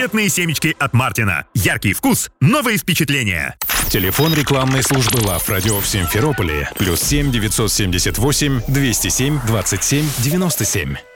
Раритетные семечки от Мартина. Яркий вкус, новые впечатления. Телефон рекламной службы Love Radio в Симферополе. +7 978 207 27 97.